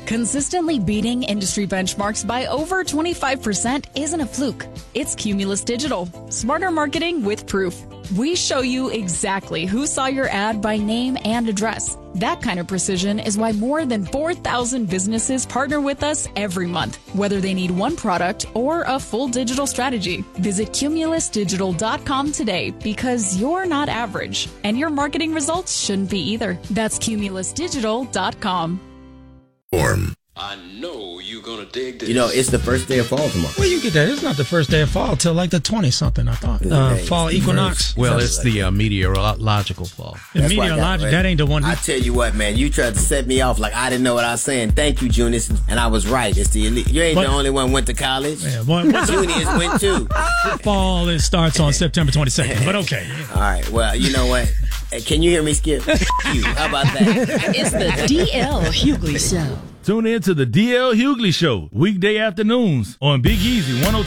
Consistently beating industry benchmarks by over 25% isn't a fluke. It's Cumulus Digital. Smarter marketing with proof. We show you exactly who saw your ad by name and address. That kind of precision is why more than 4,000 businesses partner with us every month, whether they need one product or a full digital strategy. Visit cumulusdigital.com today because you're not average, and your marketing results shouldn't be either. That's cumulusdigital.com. I know you're gonna dig this. You know, it's the first day of fall tomorrow. Where you get that? It's not the first day of fall till like the 20-something, I thought. Fall equinox. Well, it's the meteorological fall. The meteorological, that ain't the one. I tell you what, man, you tried to set me off like I didn't know what I was saying. Thank you, Junius. And I was right. It's the elite. You ain't the only one went to college. Yeah, Junius went too. Fall, it starts on September 22nd, but okay. All right, well, you know what? Hey, can you hear me, Skip? How about that? It's the D.L. Hughley Show. Tune in to the D.L. Hughley Show, weekday afternoons on Big Easy 102.